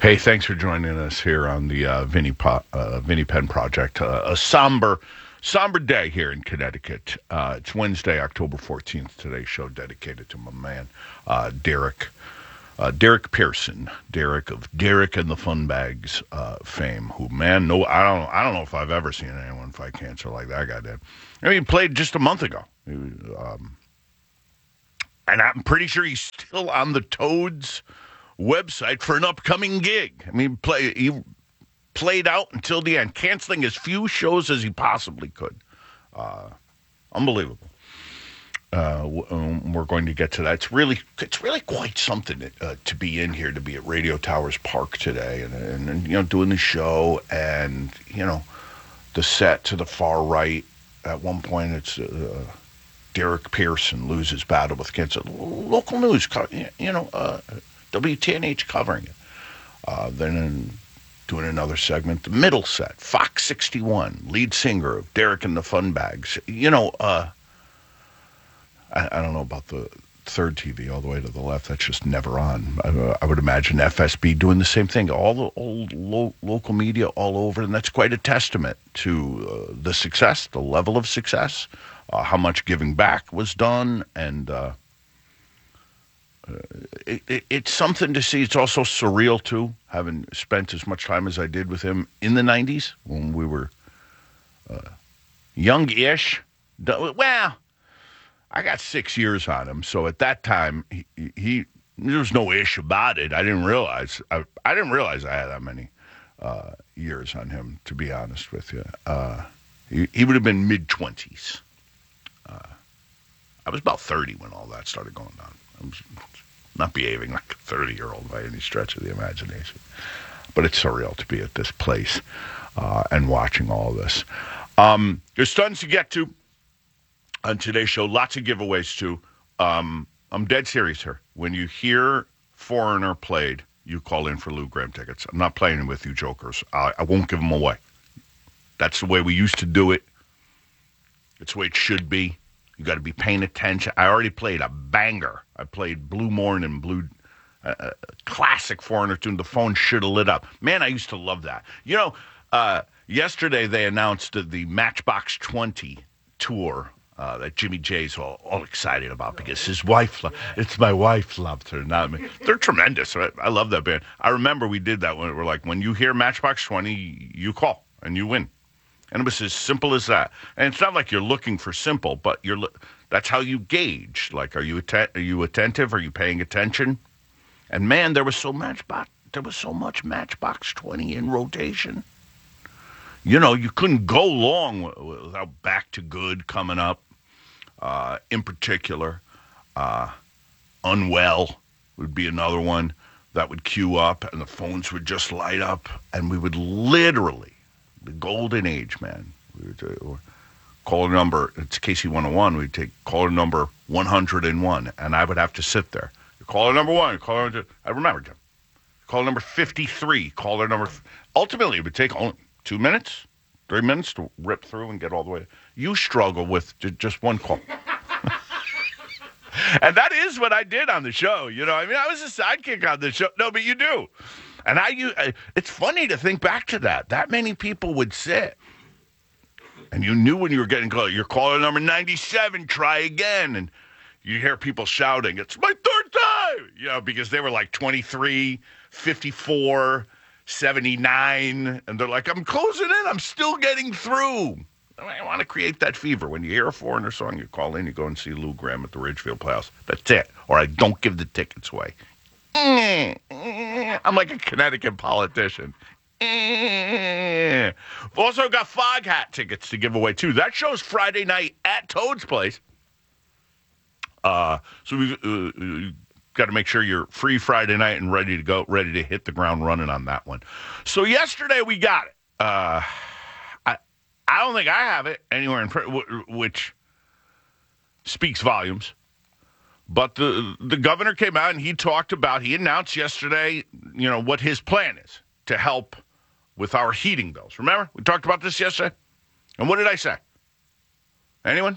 Hey, thanks for joining us here on the Vinny Penn Project. A somber day here in Connecticut. It's Wednesday, October 14th. Today's show dedicated to my man, Derek Pearson, Derek of Derek and the Fun Bags fame. Who, man, no, I don't know if I've ever seen anyone fight cancer like that guy did. I mean, he played just a month ago, and I'm pretty sure he's still on the Toads website for an upcoming gig. I mean, he played out until the end, canceling as few shows as he possibly could. Unbelievable. We're going to get to that. It's really quite something to be in here, to be at Radio Towers Park today, and doing the show, and the set to the far right. At one point, it's Derek Pearson loses battle with cancer. Local news, WTNH covering it. Then doing another segment, the middle set, Fox 61, lead singer of Derek and the Fun Bags. I don't know about the third TV all the way to the left. That's just never on. I would imagine FSB doing the same thing. All the old local media all over, and that's quite a testament to the success, the level of success, how much giving back was done, and it's something to see. It's also surreal, too, having spent as much time as I did with him in the 90s when we were young-ish. Well, I got 6 years on him, so at that time, he there was no ish about it. I didn't realize I had that many years on him, to be honest with you. He would have been mid-20s. I was about 30 when all that started going on. I was not behaving like a 30-year-old by any stretch of the imagination. But it's surreal to be at this place and watching all this. There's tons to get to on today's show. Lots of giveaways, too. I'm dead serious here. When you hear Foreigner played, you call in for Lou Gramm tickets. I'm not playing with you jokers. I won't give them away. That's the way we used to do it. It's the way it should be. You got to be paying attention. I already played a banger. I played Blue Morning, classic Foreigner tune. The phone should have lit up. Man, I used to love that. Yesterday they announced the Matchbox 20 tour that Jimmy J's all excited about because his wife, it's my wife loved her, not me. They're tremendous. Right? I love that band. I remember we did that when we're like, when you hear Matchbox 20, you call and you win. And it was as simple as that. And it's not like you're looking for simple, but that's how you gauge. Like, are you attentive? Are you paying attention? And man, there was so much Matchbox 20 in rotation. You couldn't go long without Back to Good coming up. In particular, Unwell would be another one that would queue up, and the phones would just light up, and we would literally, the golden age, man. We would caller number, it's Casey 101, we'd take caller number 101, and I would have to sit there. Caller number 1, I remember Jim. Caller number 53, ultimately it would take only 2 minutes, 3 minutes to rip through and get all the way. You struggle with just one call. And that is what I did on the show. I was a sidekick on the show. No, but you do. And it's funny to think back to that. That many people would sit. And you knew when you were getting close. You're caller number 97, try again. And you hear people shouting, it's my third time. Because they were like 23, 54, 79. And they're like, I'm closing in. I'm still getting through. I want to create that fever. When you hear a Foreigner song, you call in, you go and see Lou Gramm at the Ridgefield Playhouse. That's it. Or I don't give the tickets away. I'm like a Connecticut politician. We've also got Fog Hat tickets to give away, too. That show's Friday night at Toad's Place. So we've got to make sure you're free Friday night and ready to go, ready to hit the ground running on that one. So yesterday we got it. I don't think I have it anywhere in print, which speaks volumes. But the governor came out and he announced yesterday, what his plan is to help with our heating bills. Remember? We talked about this yesterday. And what did I say? Anyone?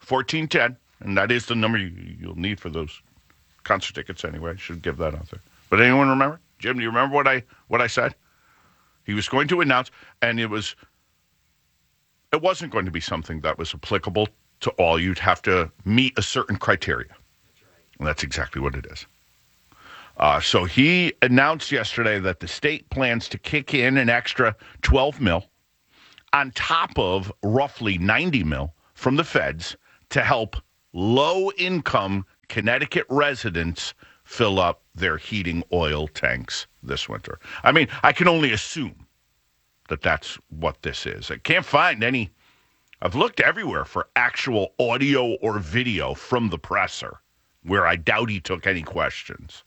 844-960-1410. And that is the number you'll need for those concert tickets anyway. I should give that out there. But anyone remember? Jim, do you remember what I said? He was going to announce, and it wasn't going to be something that was applicable to all. You'd have to meet a certain criteria. That's right. And that's exactly what it is. So he announced yesterday that the state plans to kick in an extra $12 million on top of roughly $90 million from the feds to help low-income Connecticut residents fill up their heating oil tanks this winter. I mean, I can only assume that that's what this is. I can't find any. I've looked everywhere for actual audio or video from the presser, where I doubt he took any questions.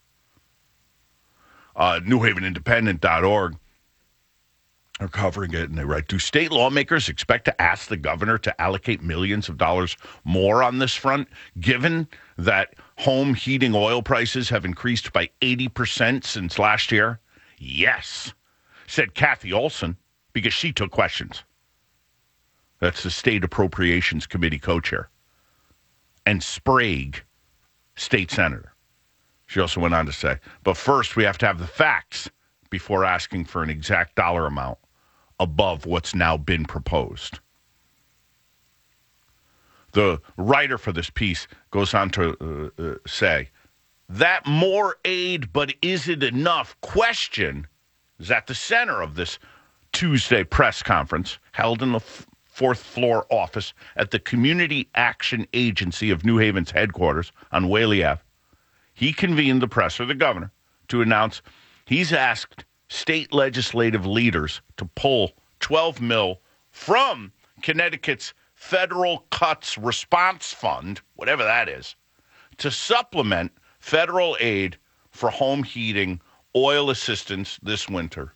NewHavenIndependent.org are covering it, and they write, do state lawmakers expect to ask the governor to allocate millions of dollars more on this front, given that home heating oil prices have increased by 80% since last year? Yes, said Kathy Olson, because she took questions. That's the State Appropriations Committee co-chair. And Sprague, state senator. She also went on to say, but first we have to have the facts before asking for an exact dollar amount above what's now been proposed. The writer for this piece goes on to say, that more aid, but is it enough question is at the center of this Tuesday press conference held in the fourth floor office at the Community Action Agency of New Haven's headquarters on Whaley Ave. He convened the presser, the governor, to announce he's asked state legislative leaders to pull $12 million from Connecticut's Federal Cuts Response Fund, whatever that is, to supplement federal aid for home heating oil assistance this winter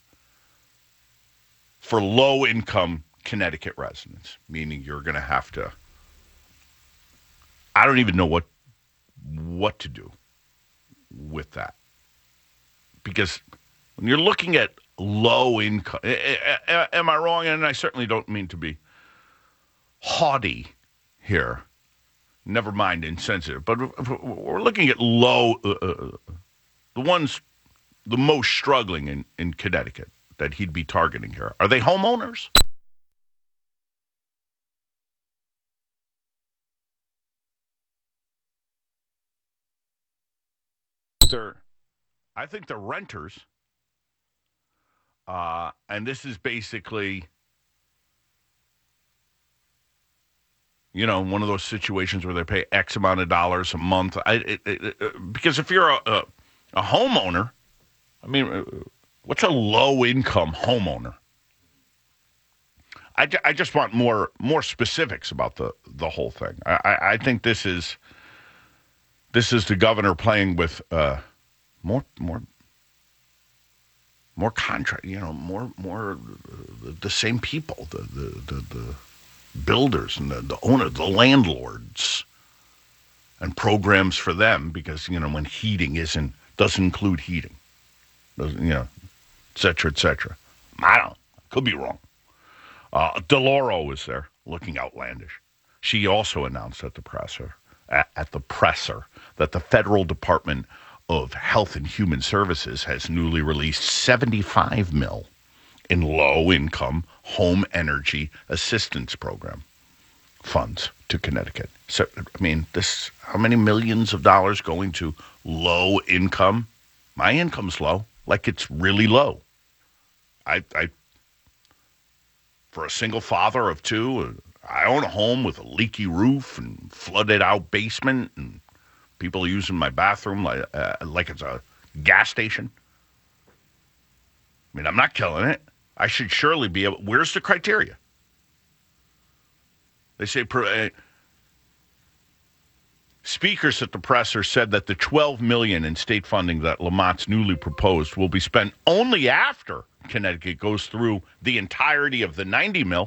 for low-income Connecticut residents, meaning you're going to have to, I don't even know what to do with that. Because when you're looking at low income, am I wrong? And I certainly don't mean to be haughty here. Never mind insensitive. But we're looking at low, the ones the most struggling in Connecticut that he'd be targeting here. Are they homeowners? I think they're renters. And this is basically, one of those situations where they pay X amount of dollars a month. Because if you're a homeowner, I mean, what's a low-income homeowner? I just want more specifics about the whole thing. I think this is the governor playing with more contract, more the same people, the builders and the owner, the landlords, and programs for them, because when heating doesn't include heating, et cetera, et cetera. Could be wrong. DeLauro was there, looking outlandish. She also announced at the presser that the Federal Department of Health and Human Services has newly released $75 million in low-income home energy assistance program funds to Connecticut. So, I mean, how many millions of dollars going to low income? My income's low, like it's really low. I for a single father of two, I own a home with a leaky roof and flooded out basement, and people using my bathroom like it's a gas station. I mean, I'm not killing it. I should surely be able. Where's the criteria? They say speakers at the presser said that the $12 million in state funding that Lamont's newly proposed will be spent only after Connecticut goes through the entirety of the $90 million.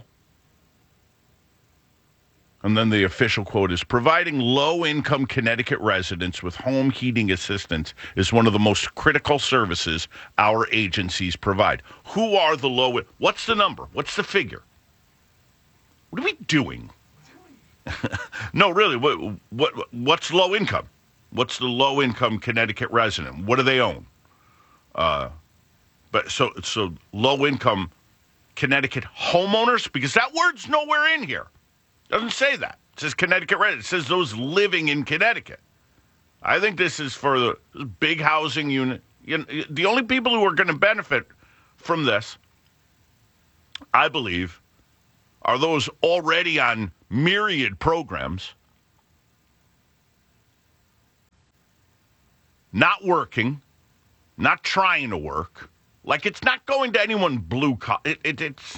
And then the official quote is, providing low-income Connecticut residents with home heating assistance is one of the most critical services our agencies provide. Who are the low? What's the number? What's the figure? What are we doing? No, really, what's low income? What's the low-income Connecticut resident? What do they own? But so low income Connecticut homeowners, because that word's nowhere in here. It doesn't say that. It says Connecticut residents. It says those living in Connecticut. I think this is for the big housing unit. The only people who are going to benefit from this, I believe, are those already on myriad programs, not working, not trying to work. Like, it's not going to anyone blue collar. It's.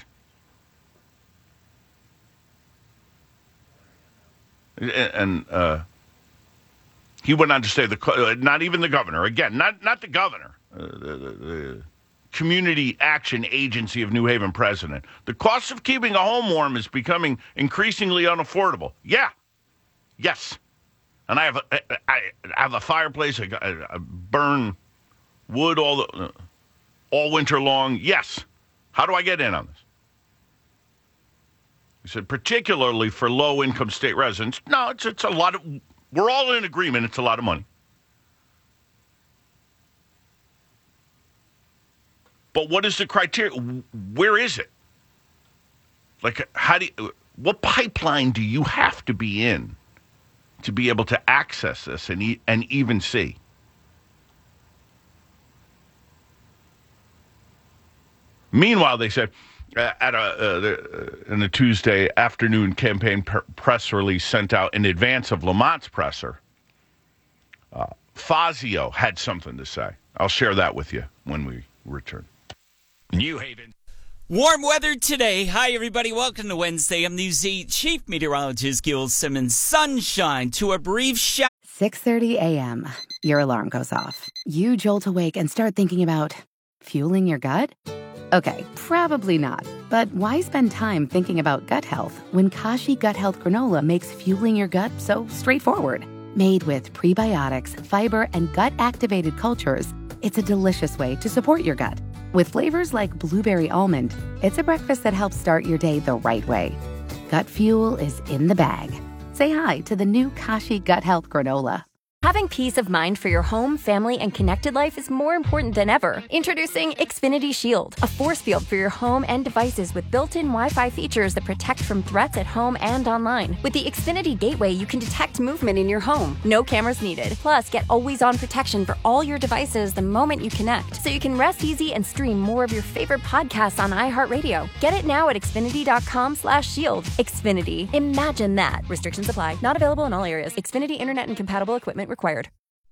And he went on to say, not even the governor, again, not the governor, the Community Action Agency of New Haven president. The cost of keeping a home warm is becoming increasingly unaffordable. Yeah. Yes. And I have a fireplace. I burn wood all winter long. Yes. How do I get in on this? He said, particularly for low-income state residents. No, it's a lot of. We're all in agreement. It's a lot of money. But what is the criteria? Where is it? Like, what pipeline do you have to be in to be able to access this and even see? Meanwhile, they said in the Tuesday afternoon campaign press release sent out in advance of Lamont's presser, Fazio had something to say. I'll share that with you when we return. New Haven. Warm weather today. Hi, everybody. Welcome to Wednesday. I'm News 8 Chief Meteorologist Gil Simmons. Sunshine to a brief shower. 6:30 a.m. Your alarm goes off. You jolt awake and start thinking about fueling your gut? Okay, probably not. But why spend time thinking about gut health when Kashi Gut Health Granola makes fueling your gut so straightforward? Made with prebiotics, fiber, and gut-activated cultures, it's a delicious way to support your gut. With flavors like blueberry almond, it's a breakfast that helps start your day the right way. Gut fuel is in the bag. Say hi to the new Kashi Gut Health Granola. Having peace of mind for your home, family, and connected life is more important than ever. Introducing Xfinity Shield, a force field for your home and devices with built-in Wi-Fi features that protect from threats at home and online. With the Xfinity Gateway, you can detect movement in your home. No cameras needed. Plus, get always-on protection for all your devices the moment you connect, so you can rest easy and stream more of your favorite podcasts on iHeartRadio. Get it now at Xfinity.com/shield. Xfinity. Imagine that. Restrictions apply. Not available in all areas. Xfinity Internet and compatible equipment required.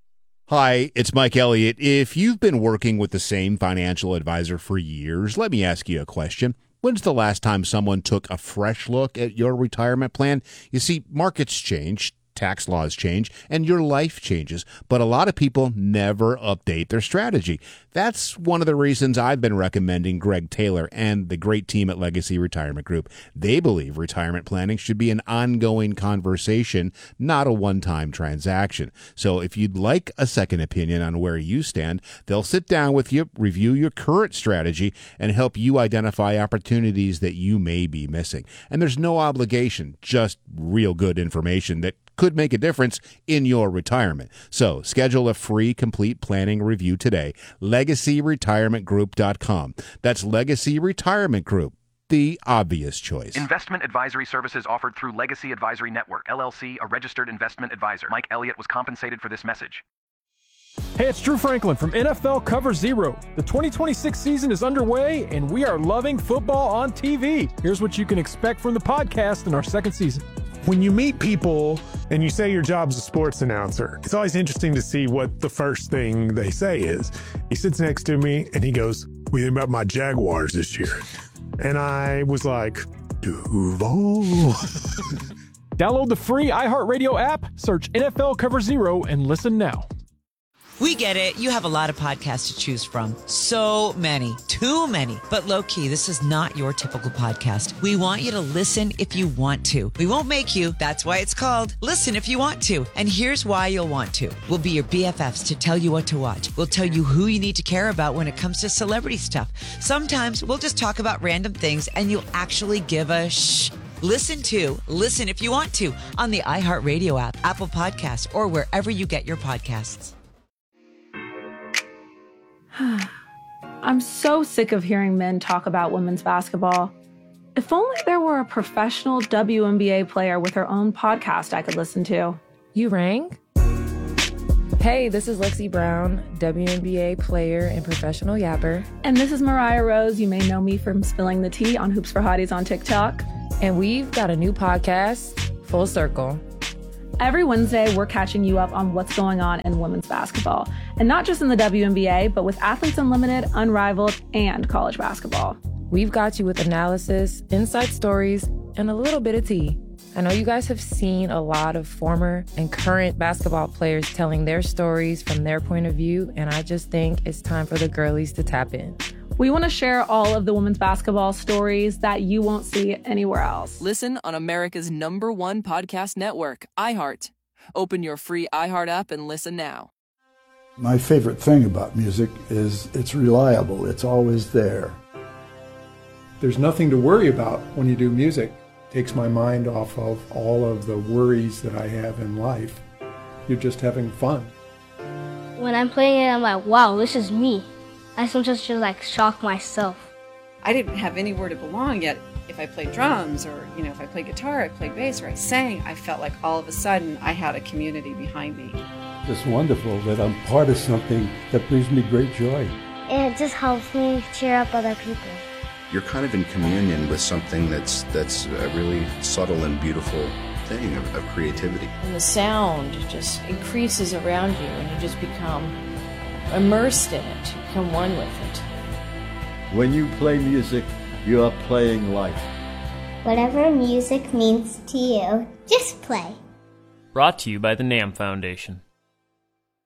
Hi, it's Mike Elliott. If you've been working with the same financial advisor for years, let me ask you a question. When's the last time someone took a fresh look at your retirement plan? You see, markets change, tax laws change, and your life changes, but a lot of people never update their strategy. That's one of the reasons I've been recommending Greg Taylor and the great team at Legacy Retirement Group. They believe retirement planning should be an ongoing conversation, not a one-time transaction. So if you'd like a second opinion on where you stand, they'll sit down with you, review your current strategy, and help you identify opportunities that you may be missing. And there's no obligation, just real good information that could make a difference in your retirement. So schedule a free complete planning review today. LegacyRetirementGroup.com. That's Legacy Retirement Group, the obvious choice. Investment advisory services offered through Legacy Advisory Network, LLC, a registered investment advisor. Mike Elliott was compensated for this message. Hey, it's Drew Franklin from NFL Cover Zero. The 2026 season is underway, and we are loving football on TV. Here's what you can expect from the podcast in our second season. When you meet people and you say your job's a sports announcer, it's always interesting to see what the first thing they say is. He sits next to me and he goes, "What do you think about my Jaguars this year?" And I was like, Duval. Download the free iHeartRadio app, search NFL Cover Zero, and listen now. We get it. You have a lot of podcasts to choose from. So many. Too many. But low-key, this is not your typical podcast. We want you to listen if you want to. We won't make you. That's why it's called Listen If You Want To. And here's why you'll want to. We'll be your BFFs to tell you what to watch. We'll tell you who you need to care about when it comes to celebrity stuff. Sometimes we'll just talk about random things and you'll actually give a shh. Listen If You Want To on the iHeartRadio app, Apple Podcasts, or wherever you get your podcasts. I'm so sick of hearing men talk about women's basketball. If only there were a professional WNBA player with her own podcast I could listen to. You rang? Hey, this is Lexi Brown, WNBA player and professional yapper. And this is Mariah Rose. You may know me from spilling the tea on Hoops for Hotties on TikTok. And we've got a new podcast, Full Circle. Every Wednesday, we're catching you up on what's going on in women's basketball. And not just in the WNBA, but with Athletes Unlimited, Unrivaled, and college basketball. We've got you with analysis, inside stories, and a little bit of tea. I know you guys have seen a lot of former and current basketball players telling their stories from their point of view, and I just think it's time for the girlies to tap in. We want to share all of the women's basketball stories that you won't see anywhere else. Listen on America's #1 podcast network, iHeart. Open your free iHeart app and listen now. My favorite thing about music is it's reliable. It's always there. There's nothing to worry about when you do music. It takes my mind off of all of the worries that I have in life. You're just having fun. When I'm playing it, I'm like, wow, this is me. I sometimes just like shock myself. I didn't have anywhere to belong yet. If I played drums or, if I played guitar, I played bass or I sang, I felt like all of a sudden I had a community behind me. It's wonderful that I'm part of something that brings me great joy. It just helps me cheer up other people. You're kind of in communion with something that's a really subtle and beautiful thing of creativity. And the sound just increases around you and you just become immersed in it, you become one with it. When you play music, you are playing life. Whatever music means to you, just play. Brought to you by the NAM Foundation.